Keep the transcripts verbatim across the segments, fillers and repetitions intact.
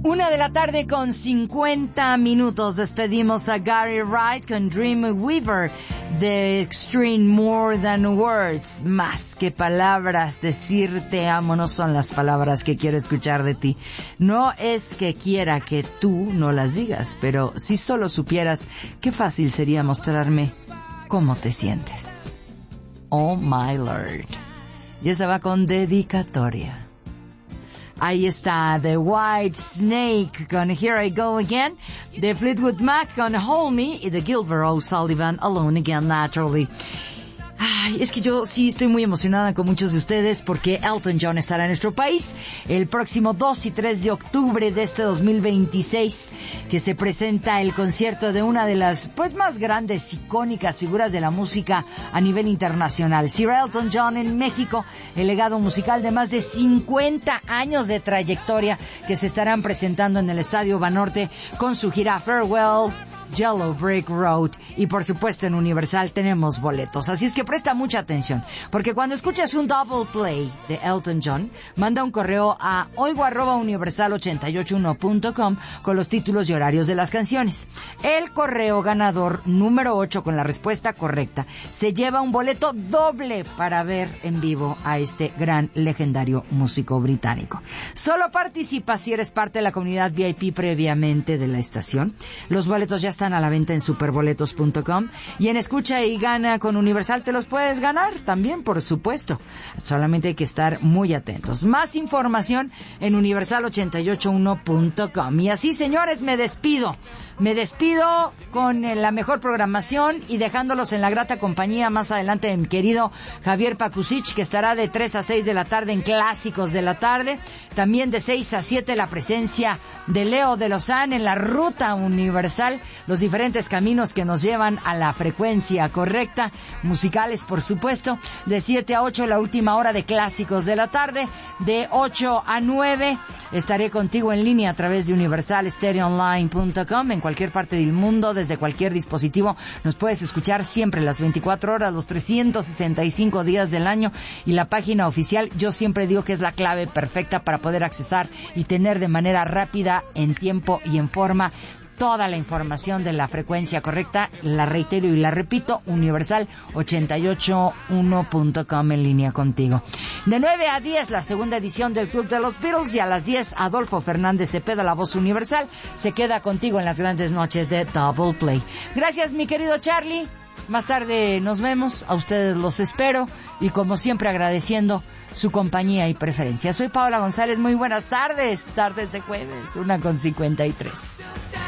Una de la tarde con cincuenta minutos. Despedimos a Gary Wright con Dreamweaver de Extreme More Than Words. Más que palabras, decir te amo no son las palabras que quiero escuchar de ti. No es que quiera que tú no las digas, pero si solo supieras qué fácil sería mostrarme cómo te sientes. Oh my Lord. Y esa va con dedicatoria. Ahí está The White Snake con Here I Go Again, The Fleetwood Mac con Hold Me y The Gilbert O'Sullivan Alone Again Naturally. Ay, es que yo sí estoy muy emocionada con muchos de ustedes porque Elton John estará en nuestro país el próximo dos y tres de octubre de este dos mil veintiséis, que se presenta el concierto de una de las pues más grandes, icónicas figuras de la música a nivel internacional. Sir Elton John en México, el legado musical de más de cincuenta años de trayectoria que se estarán presentando en el Estadio Banorte con su gira Farewell Yellow Brick Road, y por supuesto en Universal tenemos boletos, así es que presta mucha atención, porque cuando escuchas un double play de Elton John, manda un correo a oigo arroba universal ochenta y ocho uno punto com con los títulos y horarios de las canciones. El correo ganador número ocho con la respuesta correcta se lleva un boleto doble para ver en vivo a este gran legendario músico británico. Solo participa si eres parte de la comunidad V I P previamente de la estación. Los boletos ya están a la venta en superboletos punto com, y en Escucha y Gana con Universal te los puedes ganar también, por supuesto. Solamente hay que estar muy atentos. Más información en universal ochenta y ocho uno punto com. Y así, señores, me despido. Me despido con la mejor programación y dejándolos en la grata compañía más adelante de mi querido Javier Pakusich, que estará de tres a seis de la tarde en Clásicos de la Tarde. También de seis a siete la presencia de Leo de Lozán en la Ruta Universal, los diferentes caminos que nos llevan a la frecuencia correcta, musicales por supuesto. De siete a ocho la última hora de Clásicos de la Tarde. De ocho a nueve estaré contigo en línea a través de universal stereo online punto com. En cualquier parte del mundo, desde cualquier dispositivo, nos puedes escuchar siempre las veinticuatro horas, los trescientos sesenta y cinco días del año, y la página oficial, yo siempre digo que es la clave perfecta para poder accesar y tener de manera rápida, en tiempo y en forma, toda la información de la frecuencia correcta. La reitero y la repito, universal ochenta y ocho uno punto com, en línea contigo. De nueve a diez la segunda edición del Club de los Beatles, y a las diez Adolfo Fernández Cepeda, la voz universal, se queda contigo en las grandes noches de Double Play. Gracias, mi querido Charlie. Más tarde nos vemos, a ustedes los espero, y como siempre agradeciendo su compañía y preferencia. Soy Paola González, muy buenas tardes, tardes de jueves, una con cincuenta y tres.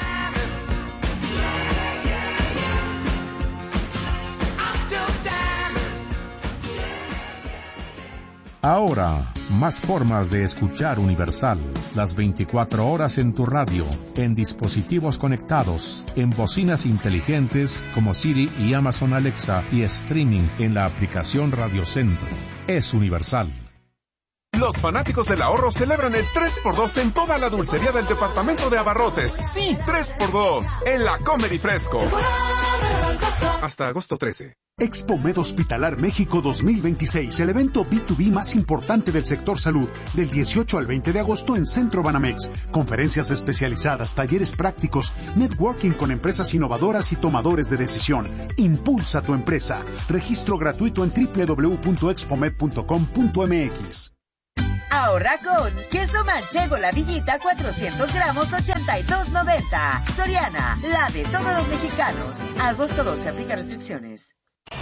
Ahora, más formas de escuchar Universal. Las veinticuatro horas en tu radio, en dispositivos conectados, en bocinas inteligentes como Siri y Amazon Alexa, y streaming en la aplicación Radio Centro. Es Universal. Los fanáticos del ahorro celebran el tres por dos en toda la dulcería del departamento de abarrotes. Sí, tres por dos en la Comedy Fresco. Hasta agosto trece. Expo Med Hospitalar México dos mil veintiséis, el evento B dos B más importante del sector salud, del dieciocho al veinte de agosto en Centro Banamex. Conferencias especializadas, talleres prácticos, networking con empresas innovadoras y tomadores de decisión. Impulsa tu empresa. Registro gratuito en doble u doble u doble u punto expomed punto com punto m x. Ahorra con queso manchego La Villita, cuatrocientos gramos, ochenta y dos noventa. Soriana, la de todos los mexicanos. Agosto doce, aplica restricciones.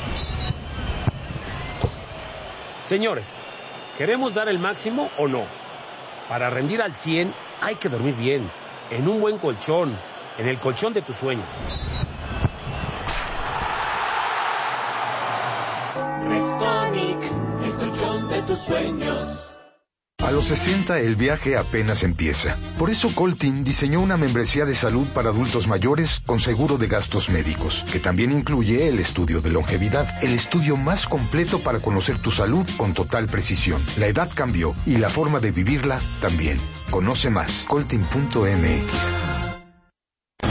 Señores, ¿queremos dar el máximo o no? Para rendir al cien hay que dormir bien, en un buen colchón, en el colchón de tus sueños. Restonic, el colchón de tus sueños. A los sesenta el viaje apenas empieza. Por eso Coltin diseñó una membresía de salud para adultos mayores con seguro de gastos médicos, que también incluye el estudio de longevidad, el estudio más completo para conocer tu salud con total precisión. La edad cambió y la forma de vivirla también. Conoce más, coltin punto m x.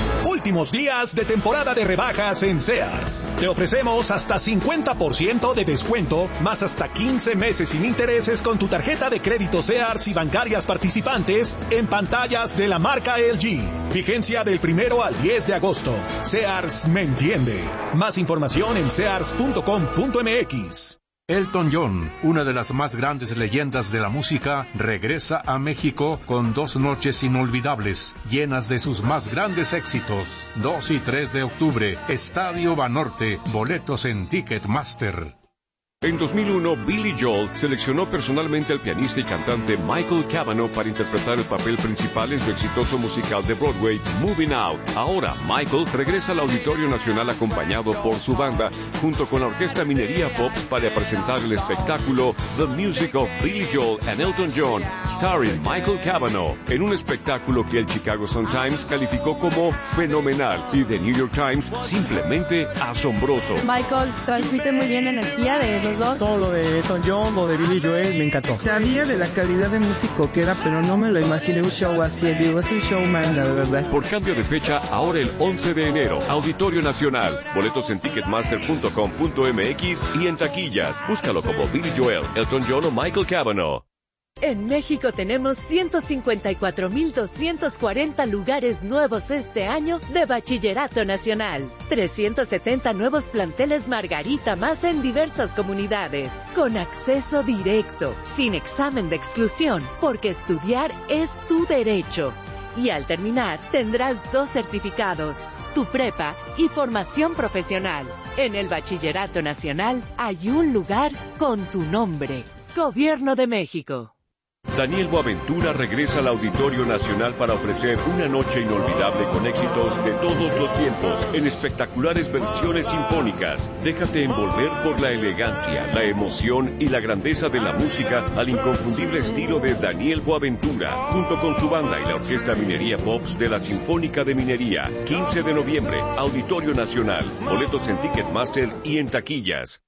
últimos días de temporada de rebajas en Sears. Te ofrecemos hasta cincuenta por ciento de descuento, más hasta quince meses sin intereses con tu tarjeta de crédito Sears y bancarias participantes en pantallas de la marca L G. Vigencia del primero al diez de agosto. Sears me entiende. Más información en sears punto com punto m x. Elton John, una de las más grandes leyendas de la música, regresa a México con dos noches inolvidables, llenas de sus más grandes éxitos. dos y tres de octubre, Estadio Banorte, boletos en Ticketmaster. En dos mil uno, Billy Joel seleccionó personalmente al pianista y cantante Michael Cavanaugh para interpretar el papel principal en su exitoso musical de Broadway, Moving Out. Ahora, Michael regresa al Auditorio Nacional acompañado por su banda, junto con la Orquesta Minería Pops, para presentar el espectáculo The Music of Billy Joel and Elton John, starring Michael Cavanaugh, en un espectáculo que el Chicago Sun-Times calificó como fenomenal y The New York Times simplemente asombroso. Michael transmite muy bien energía de los dos. Todo lo de Elton John, lo de Billy Joel, me encantó. Sabía de la calidad de músico que era, pero no me lo imaginé un show así. Digo, es un showman, la verdad. Por cambio de fecha, ahora el once de enero, Auditorio Nacional. Boletos en ticketmaster punto com punto m x y en taquillas. Búscalo como Billy Joel, Elton John o Michael Cavanaugh. En México tenemos ciento cincuenta y cuatro mil doscientos cuarenta lugares nuevos este año de Bachillerato Nacional. trescientos setenta nuevos planteles Margarita más en diversas comunidades. Con acceso directo, sin examen de exclusión, porque estudiar es tu derecho. Y al terminar, tendrás dos certificados, tu prepa y formación profesional. En el Bachillerato Nacional hay un lugar con tu nombre. Gobierno de México. Daniel Boaventura regresa al Auditorio Nacional para ofrecer una noche inolvidable con éxitos de todos los tiempos, en espectaculares versiones sinfónicas. Déjate envolver por la elegancia, la emoción y la grandeza de la música al inconfundible estilo de Daniel Boaventura, junto con su banda y la Orquesta Minería Pops de la Sinfónica de Minería. quince de noviembre, Auditorio Nacional. Boletos en Ticketmaster y en taquillas.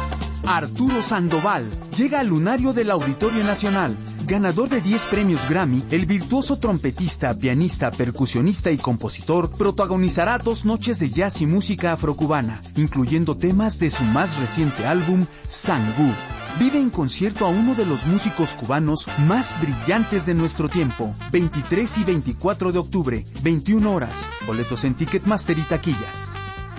Arturo Sandoval llega al lunario del Auditorio Nacional. Ganador de diez premios Grammy, el virtuoso trompetista, pianista, percusionista y compositor protagonizará dos noches de jazz y música afrocubana, incluyendo temas de su más reciente álbum, Sangú. Vive en concierto a uno de los músicos cubanos más brillantes de nuestro tiempo. veintitrés y veinticuatro de octubre, veintiuna horas. Boletos en Ticketmaster y taquillas.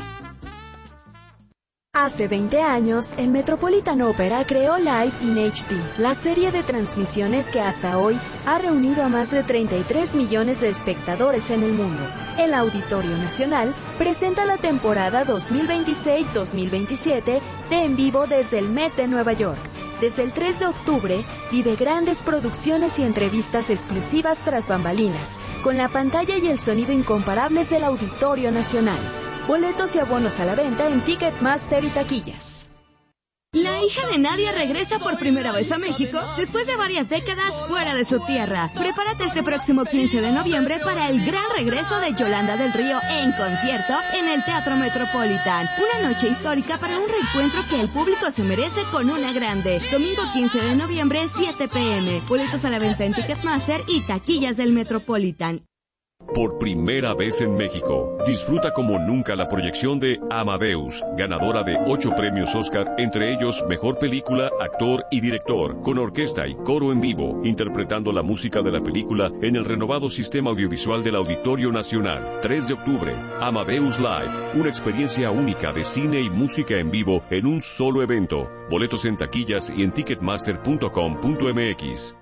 Hace veinte años, el Metropolitan Opera creó Live in H D, la serie de transmisiones que hasta hoy ha reunido a más de treinta y tres millones de espectadores en el mundo. El Auditorio Nacional presenta la temporada dos mil veintiséis dos mil veintisiete de En Vivo desde el Met de Nueva York. Desde el tres de octubre, vive grandes producciones y entrevistas exclusivas tras bambalinas, con la pantalla y el sonido incomparables del Auditorio Nacional. Boletos y abonos a la venta en Ticketmaster y taquillas. La hija de Nadia regresa por primera vez a México después de varias décadas fuera de su tierra. Prepárate este próximo quince de noviembre para el gran regreso de Yolanda del Río en concierto en el Teatro Metropolitan. Una noche histórica para un reencuentro que el público se merece con una grande. Domingo quince de noviembre, siete pe eme. Boletos a la venta en Ticketmaster y taquillas del Metropolitan. Por primera vez en México, disfruta como nunca la proyección de Amadeus, ganadora de ocho premios Oscar, entre ellos Mejor Película, Actor y Director, con orquesta y coro en vivo, interpretando la música de la película en el renovado sistema audiovisual del Auditorio Nacional. tres de octubre, Amadeus Live, una experiencia única de cine y música en vivo en un solo evento. Boletos en taquillas y en ticketmaster punto com punto eme equis.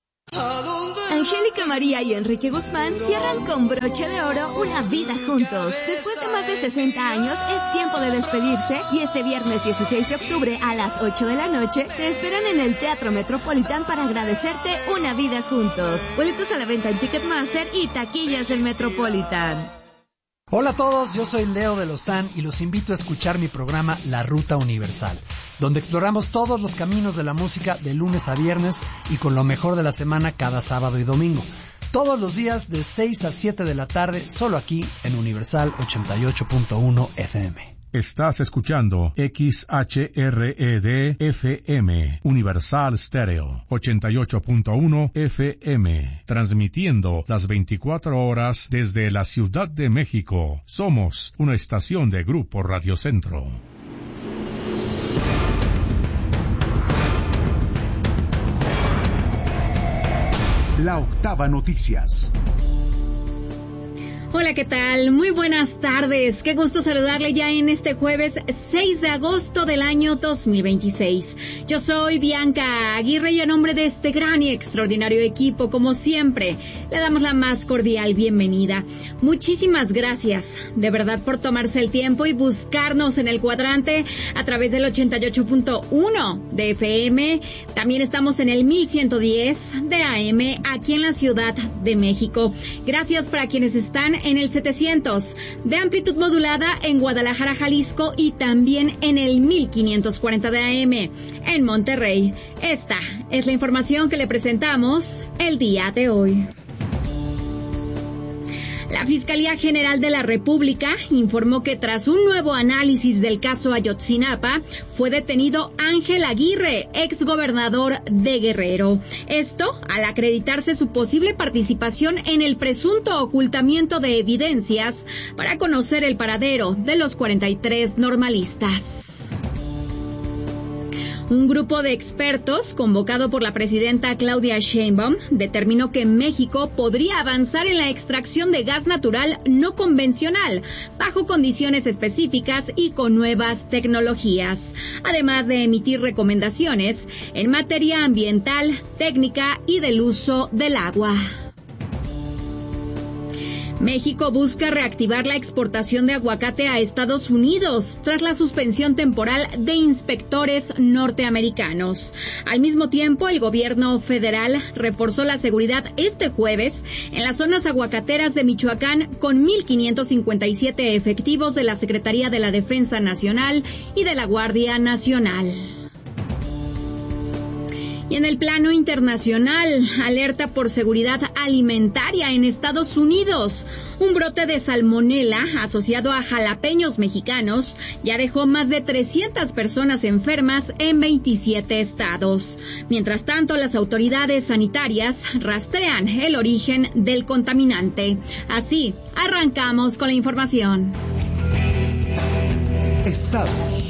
Angélica María y Enrique Guzmán cierran con broche de oro una vida juntos. Después de más de sesenta años, es tiempo de despedirse y este viernes dieciséis de octubre a las ocho de la noche te esperan en el Teatro Metropolitan para agradecerte una vida juntos. Boletos a la venta en Ticketmaster y taquillas del Metropolitan. Hola a todos, yo soy Leo de Lozán y los invito a escuchar mi programa La Ruta Universal, donde exploramos todos los caminos de la música de lunes a viernes y con lo mejor de la semana cada sábado y domingo. Todos los días de seis a siete de la tarde, solo aquí en Universal ochenta y ocho punto uno efe eme. Estás escuchando X H R E D F M, Universal Stereo, ochenta y ocho punto uno F M, transmitiendo las veinticuatro horas desde la Ciudad de México. Somos una estación de Grupo Radio Centro. La Octava Noticias. Hola, ¿qué tal? Muy buenas tardes. Qué gusto saludarle ya en este jueves seis de agosto del año dos mil veintiséis. Yo soy Bianca Aguirre y a nombre de este gran y extraordinario equipo, como siempre, le damos la más cordial bienvenida. Muchísimas gracias, de verdad, por tomarse el tiempo y buscarnos en el cuadrante a través del ochenta y ocho punto uno de F M. También estamos en el mil ciento diez de A M aquí en la Ciudad de México. Gracias para quienes están en el setecientos de amplitud modulada en Guadalajara, Jalisco, y también en el mil quinientos cuarenta de A M en Monterrey. Esta es la información que le presentamos el día de hoy. La Fiscalía General de la República informó que tras un nuevo análisis del caso Ayotzinapa, fue detenido Ángel Aguirre, exgobernador de Guerrero. Esto al acreditarse su posible participación en el presunto ocultamiento de evidencias para conocer el paradero de los cuarenta y tres normalistas. Un grupo de expertos, convocado por la presidenta Claudia Sheinbaum, determinó que México podría avanzar en la extracción de gas natural no convencional, bajo condiciones específicas y con nuevas tecnologías, además de emitir recomendaciones en materia ambiental, técnica y del uso del agua. México busca reactivar la exportación de aguacate a Estados Unidos tras la suspensión temporal de inspectores norteamericanos. Al mismo tiempo, el gobierno federal reforzó la seguridad este jueves en las zonas aguacateras de Michoacán con mil quinientos cincuenta y siete efectivos de la Secretaría de la Defensa Nacional y de la Guardia Nacional. Y en el plano internacional, alerta por seguridad alimentaria en Estados Unidos. Un brote de salmonela asociado a jalapeños mexicanos ya dejó más de trescientas personas enfermas en veintisiete estados. Mientras tanto, las autoridades sanitarias rastrean el origen del contaminante. Así, arrancamos con la información. Estados.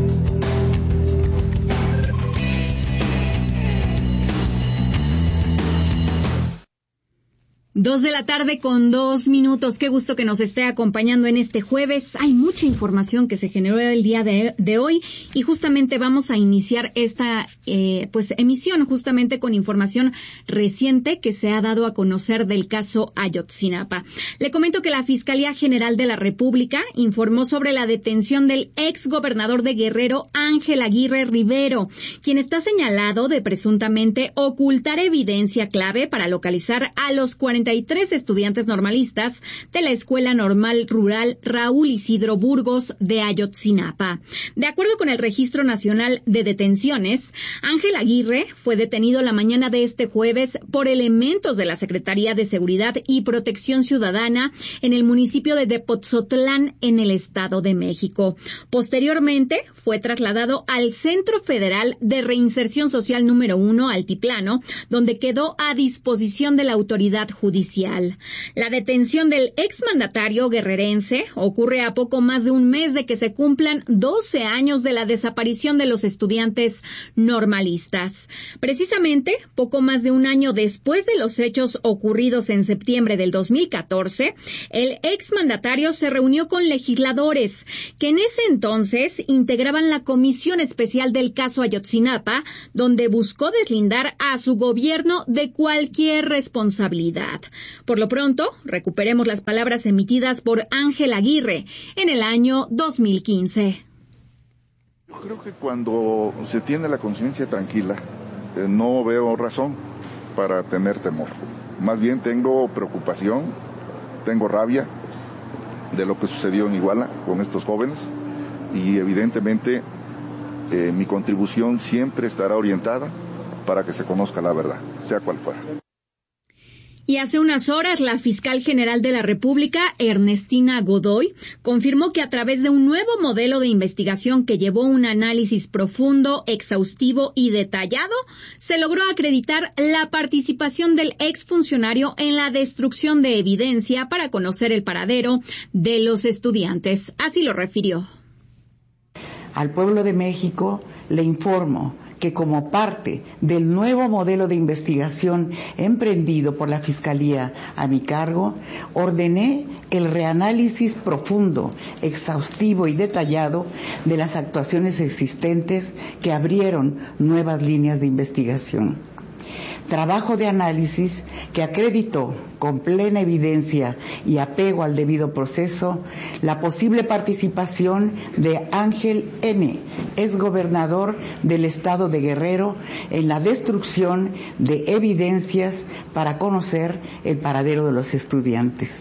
Dos de la tarde con dos minutos. Qué gusto que nos esté acompañando en este jueves. Hay mucha información que se generó el día de, de hoy y justamente vamos a iniciar esta eh, pues emisión justamente con información reciente que se ha dado a conocer del caso Ayotzinapa. Le comento que la Fiscalía General de la República informó sobre la detención del ex gobernador de Guerrero, Ángel Aguirre Rivero, quien está señalado de presuntamente ocultar evidencia clave para localizar a los cuarenta y tres estudiantes normalistas de la Escuela Normal Rural Raúl Isidro Burgos de Ayotzinapa. De acuerdo con el Registro Nacional de Detenciones, Ángel Aguirre fue detenido la mañana de este jueves por elementos de la Secretaría de Seguridad y Protección Ciudadana en el municipio de Tepotzotlán, en el Estado de México. Posteriormente, fue trasladado al Centro Federal de Reinserción Social número uno, Altiplano, donde quedó a disposición de la autoridad judicial. La detención del exmandatario guerrerense ocurre a poco más de un mes de que se cumplan doce años de la desaparición de los estudiantes normalistas. Precisamente, poco más de un año después de los hechos ocurridos en septiembre del dos mil catorce, el exmandatario se reunió con legisladores que en ese entonces integraban la Comisión Especial del caso Ayotzinapa, donde buscó deslindar a su gobierno de cualquier responsabilidad. Por lo pronto, recuperemos las palabras emitidas por Ángel Aguirre en el año dos mil quince. Yo creo que cuando se tiene la conciencia tranquila, eh, no veo razón para tener temor. Más bien tengo preocupación, tengo rabia de lo que sucedió en Iguala con estos jóvenes y evidentemente eh, mi contribución siempre estará orientada para que se conozca la verdad, sea cual fuera. Y hace unas horas, la fiscal general de la República, Ernestina Godoy, confirmó que a través de un nuevo modelo de investigación que llevó un análisis profundo, exhaustivo y detallado, se logró acreditar la participación del exfuncionario en la destrucción de evidencia para conocer el paradero de los estudiantes. Así lo refirió. Al pueblo de México le informo que como parte del nuevo modelo de investigación emprendido por la Fiscalía a mi cargo, ordené el reanálisis profundo, exhaustivo y detallado de las actuaciones existentes que abrieron nuevas líneas de investigación. Trabajo de análisis que acreditó con plena evidencia y apego al debido proceso la posible participación de Ángel N., exgobernador del estado de Guerrero, en la destrucción de evidencias para conocer el paradero de los estudiantes.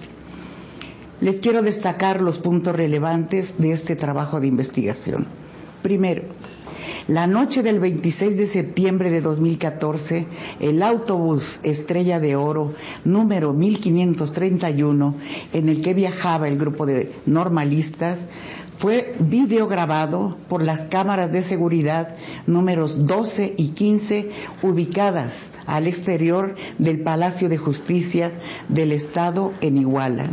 Les quiero destacar los puntos relevantes de este trabajo de investigación. Primero, la noche del veintiséis de septiembre de dos mil catorce, el autobús Estrella de Oro número mil quinientos treinta y uno, en el que viajaba el grupo de normalistas, fue videograbado por las cámaras de seguridad números doce y quince, ubicadas al exterior del Palacio de Justicia del Estado en Iguala,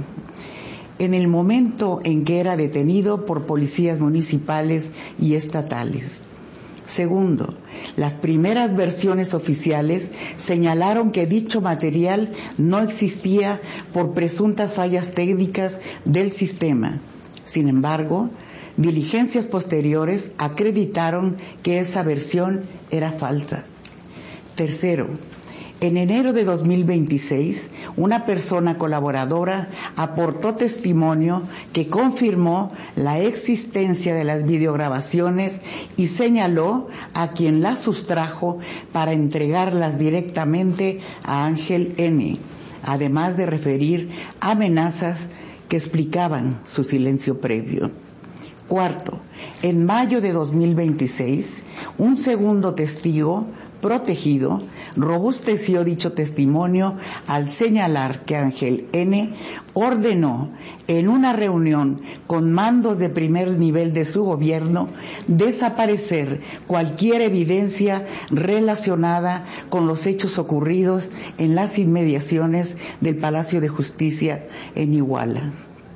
en el momento en que era detenido por policías municipales y estatales. Segundo, las primeras versiones oficiales señalaron que dicho material no existía por presuntas fallas técnicas del sistema. Sin embargo, diligencias posteriores acreditaron que esa versión era falsa. Tercero, en enero de dos mil veintiséis, una persona colaboradora aportó testimonio que confirmó la existencia de las videograbaciones y señaló a quien las sustrajo para entregarlas directamente a Ángel N., además de referir amenazas que explicaban su silencio previo. Cuarto, en mayo de dos mil veintiséis, un segundo testigo protegido robusteció dicho testimonio al señalar que Ángel N. ordenó en una reunión con mandos de primer nivel de su gobierno desaparecer cualquier evidencia relacionada con los hechos ocurridos en las inmediaciones del Palacio de Justicia en Iguala.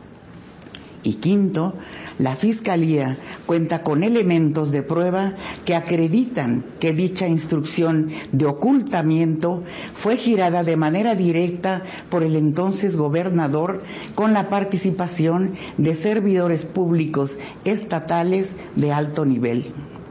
Y quinto, la Fiscalía cuenta con elementos de prueba que acreditan que dicha instrucción de ocultamiento fue girada de manera directa por el entonces gobernador con la participación de servidores públicos estatales de alto nivel.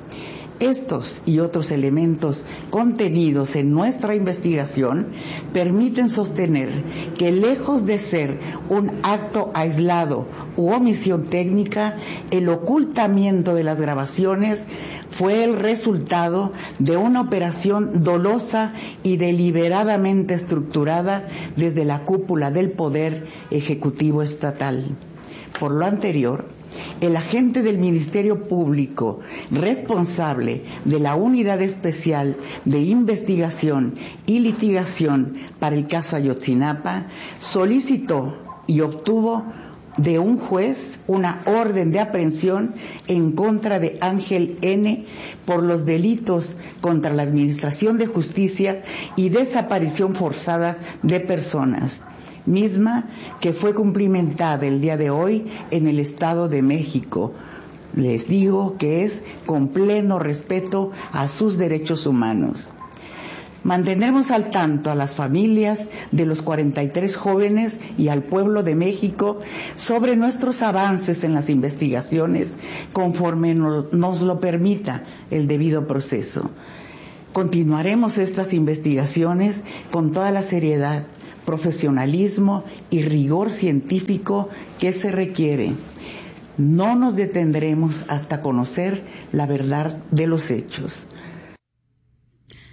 Estos y otros elementos contenidos en nuestra investigación permiten sostener que, lejos de ser un acto aislado u omisión técnica, el ocultamiento de las grabaciones fue el resultado de una operación dolosa y deliberadamente estructurada desde la cúpula del Poder Ejecutivo Estatal. Por lo anterior, el agente del Ministerio Público responsable de la Unidad Especial de Investigación y Litigación para el caso Ayotzinapa solicitó y obtuvo de un juez una orden de aprehensión en contra de Ángel N. por los delitos contra la Administración de Justicia y desaparición forzada de personas, misma que fue cumplimentada el día de hoy en el Estado de México. Les digo que es con pleno respeto a sus derechos humanos. Mantendremos al tanto a las familias de los cuarenta y tres jóvenes y al pueblo de México sobre nuestros avances en las investigaciones conforme nos lo permita el debido proceso. Continuaremos estas investigaciones con toda la seriedad, profesionalismo y rigor científico que se requiere. No nos detendremos hasta conocer la verdad de los hechos.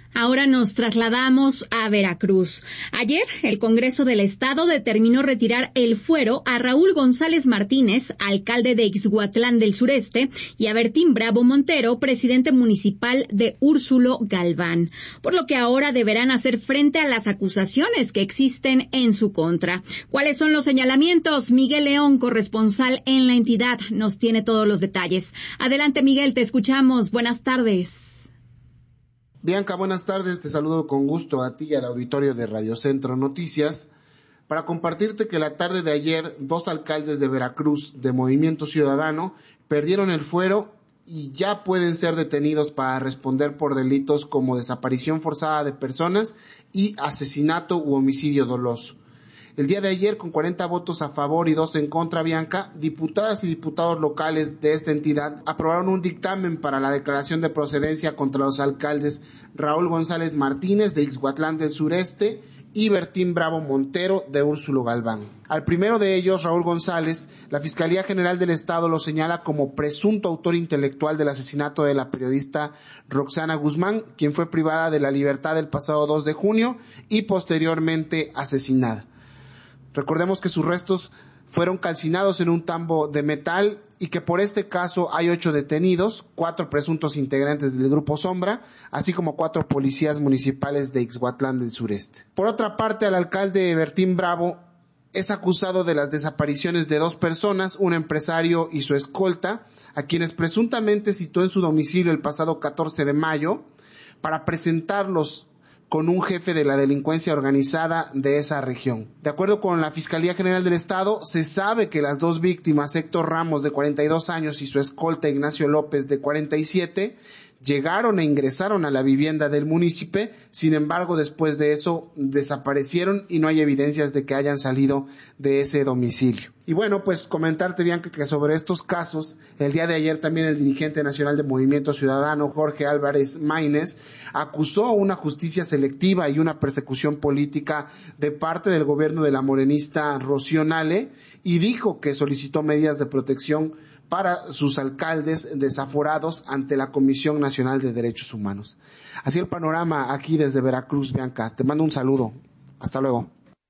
Ahora nos trasladamos a Veracruz. Ayer, el Congreso del Estado determinó retirar el fuero a Raúl González Martínez, alcalde de Ixhuatlán del Sureste, y a Bertín Bravo Montero, presidente municipal de Úrsulo Galván, por lo que ahora deberán hacer frente a las acusaciones que existen en su contra. ¿Cuáles son los señalamientos? Miguel León, corresponsal en la entidad, nos tiene todos los detalles. Adelante, Miguel, te escuchamos. Buenas tardes. Bianca, buenas tardes, te saludo con gusto a ti y al auditorio de Radio Centro Noticias para compartirte que la tarde de ayer dos alcaldes de Veracruz de Movimiento Ciudadano perdieron el fuero y ya pueden ser detenidos para responder por delitos como desaparición forzada de personas y asesinato u homicidio doloso. El día de ayer, con cuarenta votos a favor y dos en contra, Bianca, diputadas y diputados locales de esta entidad aprobaron un dictamen para la declaración de procedencia contra los alcaldes Raúl González Martínez de Ixhuatlán del Sureste y Bertín Bravo Montero de Úrsulo Galván. Al primero de ellos, Raúl González, la Fiscalía General del Estado lo señala como presunto autor intelectual del asesinato de la periodista Roxana Guzmán, quien fue privada de la libertad el pasado dos de junio y posteriormente asesinada. Recordemos que sus restos fueron calcinados en un tambo de metal y que por este caso hay ocho detenidos, cuatro presuntos integrantes del Grupo Sombra, así como cuatro policías municipales de Ixhuatlán del Sureste. Por otra parte, el alcalde Bertín Bravo es acusado de las desapariciones de dos personas, un empresario y su escolta, a quienes presuntamente citó en su domicilio el pasado catorce de mayo para presentarlos con un jefe de la delincuencia organizada de esa región. De acuerdo con la Fiscalía General del Estado, se sabe que las dos víctimas, Héctor Ramos, de cuarenta y dos años, y su escolta, Ignacio López, de cuarenta y siete, llegaron e ingresaron a la vivienda del municipio. Sin embargo, después de eso desaparecieron y no hay evidencias de que hayan salido de ese domicilio. Y bueno, pues comentarte, Bianca, que sobre estos casos, el día de ayer también el dirigente nacional de Movimiento Ciudadano, Jorge Álvarez Maínez, acusó una justicia selectiva y una persecución política de parte del gobierno de la morenista Rocío Nale y dijo que solicitó medidas de protección para sus alcaldes desaforados ante la Comisión Nacional de Derechos Humanos. Así el panorama aquí desde Veracruz, Bianca. Te mando un saludo. Hasta luego.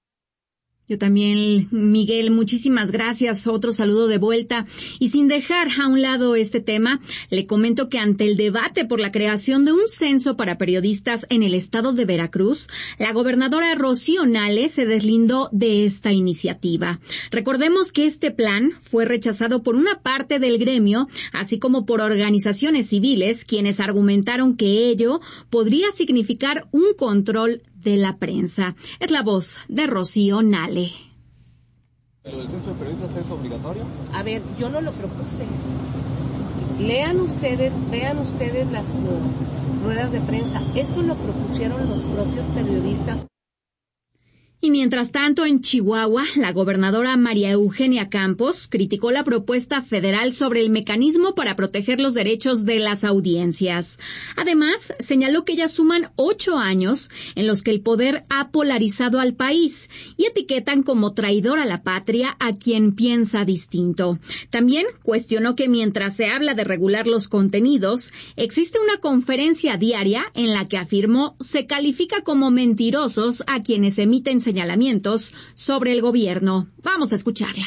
Yo también, Miguel, muchísimas gracias. Otro saludo de vuelta. Y sin dejar a un lado este tema, le comento que ante el debate por la creación de un censo para periodistas en el estado de Veracruz, la gobernadora Rocío Nale se deslindó de esta iniciativa. Recordemos que este plan fue rechazado por una parte del gremio, así como por organizaciones civiles, quienes argumentaron que ello podría significar un control de la prensa. Es la voz de Rocío Nale. ¿Lo del censo de periodistas es obligatorio? A ver, yo no lo propuse. Lean ustedes, vean ustedes las uh, ruedas de prensa. Eso lo propusieron los propios periodistas. Y mientras tanto, en Chihuahua, la gobernadora María Eugenia Campos criticó la propuesta federal sobre el mecanismo para proteger los derechos de las audiencias. Además, señaló que ya suman ocho años en los que el poder ha polarizado al país y etiquetan como traidor a la patria a quien piensa distinto. También cuestionó que mientras se habla de regular los contenidos, existe una conferencia diaria en la que afirmó se califica como mentirosos a quienes emiten señalamientos sobre el gobierno. Vamos a escucharla.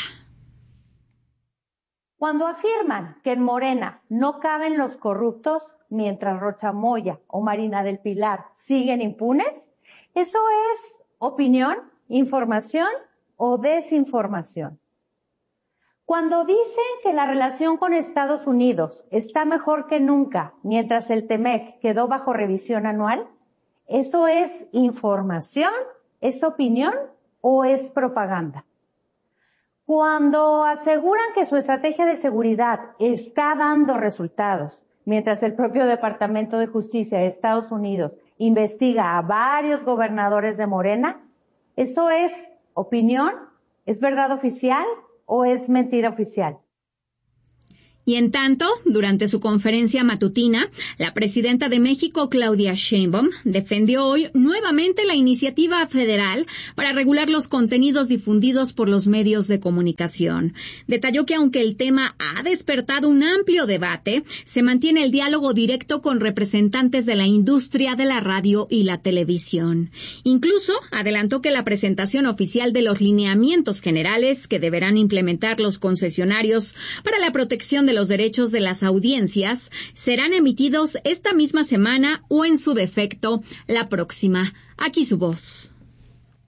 Cuando afirman que en Morena no caben los corruptos, mientras Rocha Moya o Marina del Pilar siguen impunes, ¿eso es opinión, información o desinformación? Cuando dicen que la relación con Estados Unidos está mejor que nunca, mientras el Temec quedó bajo revisión anual, ¿eso es información? ¿Es opinión o es propaganda? Cuando aseguran que su estrategia de seguridad está dando resultados, mientras el propio Departamento de Justicia de Estados Unidos investiga a varios gobernadores de Morena, ¿eso es opinión? ¿Es verdad oficial o es mentira oficial? Y en tanto, durante su conferencia matutina, la presidenta de México, Claudia Sheinbaum, defendió hoy nuevamente la iniciativa federal para regular los contenidos difundidos por los medios de comunicación. Detalló que aunque el tema ha despertado un amplio debate, se mantiene el diálogo directo con representantes de la industria de la radio y la televisión. Incluso adelantó que la presentación oficial de los lineamientos generales que deberán implementar los concesionarios para la protección de los derechos de las audiencias serán emitidos esta misma semana o en su defecto la próxima. Aquí su voz.